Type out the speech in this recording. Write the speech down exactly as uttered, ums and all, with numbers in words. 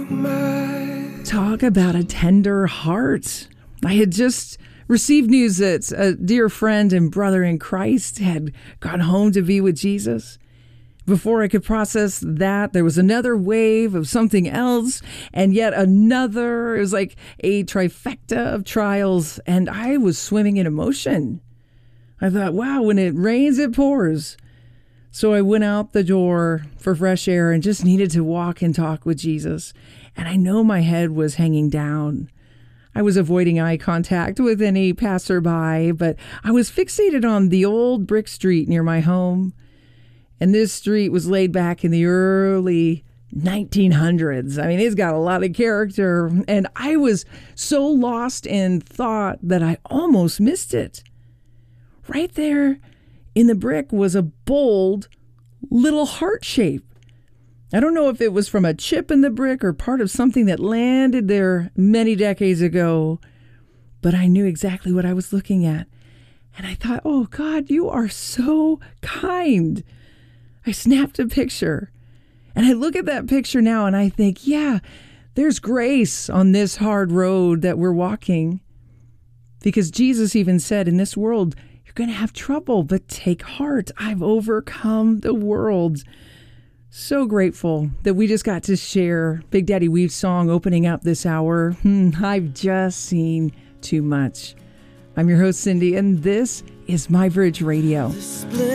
Talk about a tender heart. I had just received news that a dear friend and brother in Christ had gone home to be with Jesus. Before I could process that, there was another wave of something else, and yet another. It was like a trifecta of trials, and I was swimming in emotion. I thought, wow, when it rains, it pours. So I went out the door for fresh air and just needed to walk and talk with Jesus. And I know my head was hanging down. I was avoiding eye contact with any passerby, but I was fixated on the old brick street near my home. And this street was laid back in the early nineteen hundreds. I mean, it's got a lot of character. And I was so lost in thought that I almost missed it. Right there in the brick was a bold little heart shape. I don't know if it was from a chip in the brick or part of something that landed there many decades ago, but I knew exactly what I was looking at. And I thought, oh God, you are so kind. I snapped a picture, and I look at that picture now and I think, yeah, there's grace on this hard road that we're walking. Because Jesus even said, in this world, you're going to have trouble, but take heart. I've overcome the world. So grateful that we just got to share Big Daddy Weave's song opening up this hour. Hmm, I've just seen too much. I'm your host, Cindy, and this is My Bridge Radio.